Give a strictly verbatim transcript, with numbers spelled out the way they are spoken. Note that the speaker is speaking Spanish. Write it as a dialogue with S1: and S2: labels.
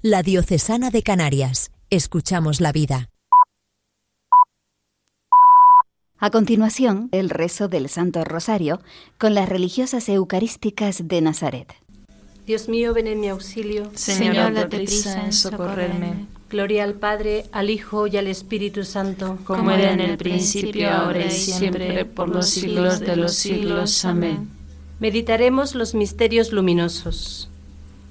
S1: La Diocesana de Canarias. Escuchamos la vida.
S2: A continuación, el rezo del Santo Rosario con las religiosas eucarísticas de Nazaret.
S3: Dios mío, ven en mi auxilio.
S4: Señor, date prisa en socorrerme.
S3: Gloria al Padre, al Hijo y al Espíritu Santo.
S4: Como era en el principio, ahora y siempre, por los siglos de los siglos. Amén.
S3: Meditaremos los misterios luminosos.